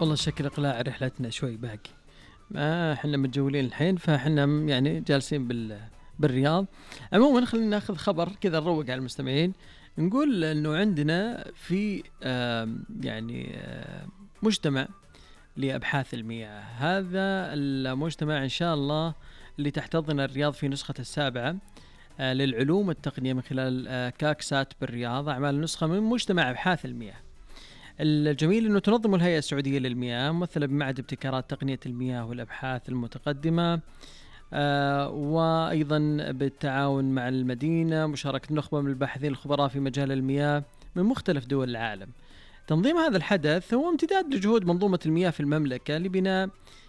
والله شكل إقلاع رحلتنا شوي باقي، ما احنا متجولين الحين، فاحنا يعني جالسين بالرياض. عموما خلينا ناخذ خبر كذا نروق على المستمعين. نقول انه عندنا في مجتمع لأبحاث المياه. هذا المجتمع إن شاء الله اللي تحتضن الرياض في نسخة السابعة للعلوم والتقنية من خلال كاكسات بالرياض، أعمال نسخة من مجتمع أبحاث المياه. الجميل أنه تنظم الهيئة السعودية للمياه ممثلة بمعهد ابتكارات تقنية المياه والأبحاث المتقدمة، وأيضا بالتعاون مع المدينة، مشاركة نخبة من الباحثين الخبراء في مجال المياه من مختلف دول العالم. تنظيم هذا الحدث هو امتداد لجهود منظومة المياه في المملكة لبناء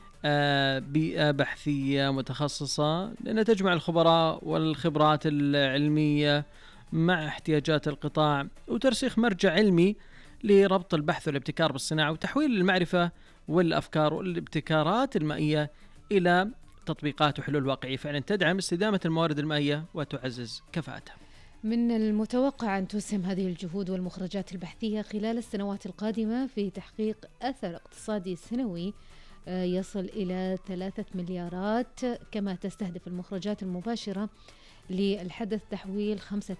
بيئة بحثية متخصصة، لأنها تجمع الخبراء والخبرات العلمية مع احتياجات القطاع، وترسيخ مرجع علمي لربط البحث والابتكار بالصناعة، وتحويل المعرفة والأفكار والابتكارات المائية إلى تطبيقات وحلول واقعية فعلا تدعم استدامة الموارد المائية وتعزز كفاءتها. من المتوقع أن تسهم هذه الجهود والمخرجات البحثية خلال السنوات القادمة في تحقيق أثر اقتصادي سنوي يصل إلى 3 مليارات، كما تستهدف المخرجات المباشرة للحدث تحويل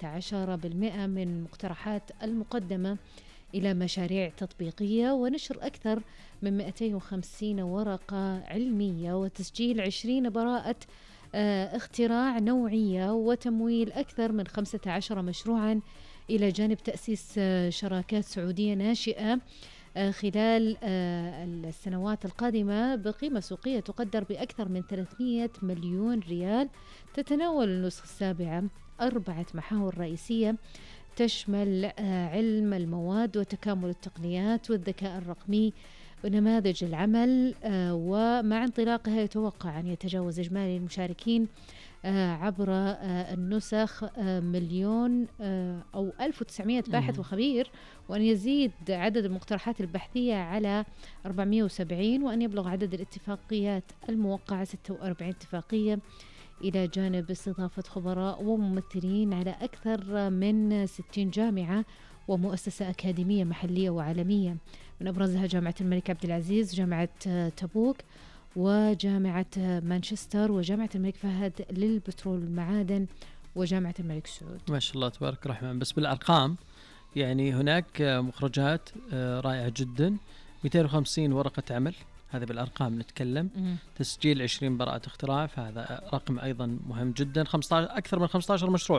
15% من مقترحات المقدمة إلى مشاريع تطبيقية، ونشر أكثر من 250 ورقة علمية، وتسجيل 20 براءة اختراع نوعية، وتمويل أكثر من 15 مشروعا، إلى جانب تأسيس شراكات سعودية ناشئة خلال السنوات القادمة بقيمة سوقية تقدر بأكثر من 300 مليون ريال. تتناول النسخة السابعة 4 محاور رئيسية تشمل علم المواد وتكامل التقنيات والذكاء الرقمي ونماذج العمل، ومع انطلاقها يتوقع أن يتجاوز إجمالي المشاركين عبر النسخ 1,000,000 أو 1900 باحث وخبير، وأن يزيد عدد المقترحات البحثية على 470، وأن يبلغ عدد الاتفاقيات الموقعة 46 اتفاقية، إلى جانب استضافة خبراء وممثلين على أكثر من 60 جامعة ومؤسسة أكاديمية محلية وعالمية، من أبرزها جامعة الملك عبد العزيز، جامعة تبوك، وجامعة مانشستر، وجامعة الملك فهد للبترول والمعادن، وجامعة الملك سعود. ما شاء الله تبارك الرحمن. بس بالأرقام يعني هناك مخرجات رائعة جدا، 250 ورقة عمل، هذا بالأرقام نتكلم. تسجيل 20 براءة اختراع، فهذا رقم أيضا مهم جدا. 15 أكثر من 15 مشروع.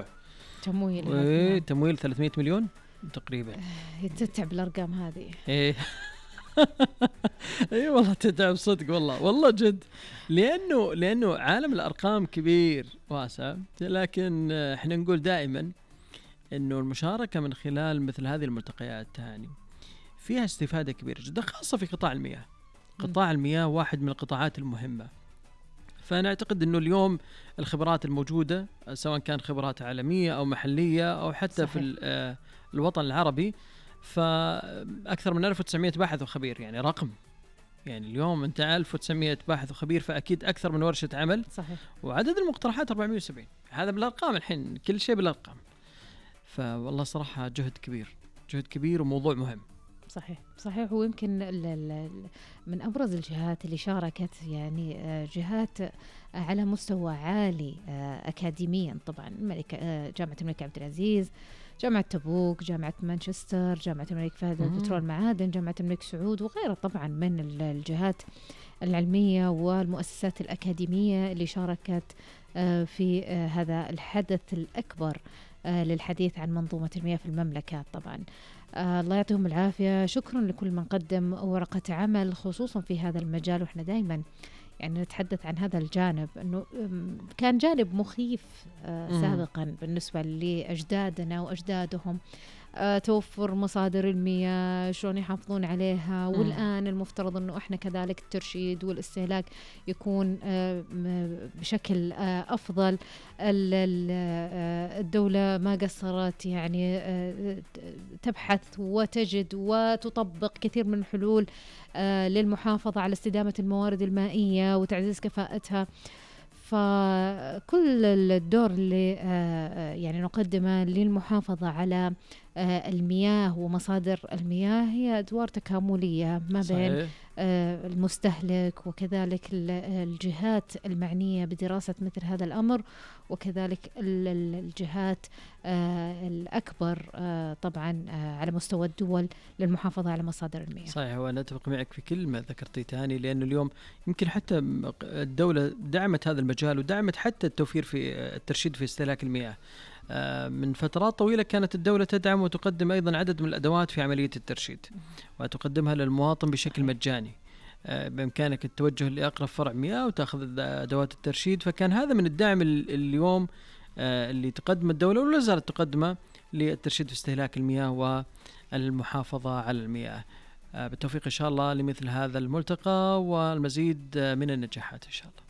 تمويل 300 مليون تقريبا. تتعب الأرقام هذه. إيه اي والله تتعب صدق، والله جد، لأنه عالم الأرقام كبير واسع، لكن احنا نقول دائما إنه المشاركة من خلال مثل هذه الملتقيات يعني فيها استفادة كبيرة جدا، خاصة في قطاع المياه. قطاع المياه واحد من القطاعات المهمة، فأنا أعتقد أنه اليوم الخبرات الموجودة سواء كان خبرات عالمية أو محلية أو حتى صحيح. في الوطن العربي، فأكثر من 1900 باحث وخبير، يعني رقم، يعني اليوم أنت 1900 باحث وخبير، فأكيد أكثر من ورشة عمل. صحيح. وعدد المقترحات 470، هذا بالأرقام، الحين كل شيء بالأرقام. فوالله صراحة جهد كبير وموضوع مهم. صحيح. ويمكن من أبرز الجهات اللي شاركت يعني جهات على مستوى عالي أكاديميا، طبعا جامعة الملك عبد العزيز، جامعة تبوك، جامعة مانشستر، جامعة الملك فهد للبترول والمعادن، جامعة الملك سعود، وغيرها طبعا من الجهات العلمية والمؤسسات الأكاديمية اللي شاركت في هذا الحدث الأكبر للحديث عن منظومة المياه في المملكة. طبعا الله يعطيهم العافية. شكرا لكل من قدم ورقة عمل خصوصا في هذا المجال، وإحنا دائما يعني نتحدث عن هذا الجانب، أنه كان جانب مخيف سابقا بالنسبة لأجدادنا وأجدادهم، توفر مصادر المياه، شلون يحافظون عليها، والآن المفترض أنه إحنا كذلك الترشيد والاستهلاك يكون بشكل أفضل. الدولة ما قصرت يعني تبحث وتجد وتطبق كثير من الحلول للمحافظة على استدامة الموارد المائية وتعزيز كفاءتها. فكل الدور اللي يعني نقدمه للمحافظة على المياه ومصادر المياه هي أدوار تكاملية ما بين المستهلك وكذلك الجهات المعنية بدراسة مثل هذا الأمر، وكذلك الجهات الأكبر طبعا على مستوى الدول للمحافظة على مصادر المياه. صحيح، وأنا أتفق معك في كل ما ذكرتي تاني، لأنه اليوم يمكن حتى الدولة دعمت هذا المجال ودعمت حتى التوفير في الترشيد في استهلاك المياه. من فترات طويلة كانت الدولة تدعم وتقدم أيضا عدد من الأدوات في عملية الترشيد وتقدمها للمواطن بشكل مجاني. بإمكانك التوجه لأقرب فرع مياه وتأخذ أدوات الترشيد. فكان هذا من الدعم اليوم اللي تقدم الدولة ولا زالت تقدمه للترشيد في استهلاك المياه والمحافظة على المياه. بالتوفيق إن شاء الله لمثل هذا الملتقى والمزيد من النجاحات إن شاء الله.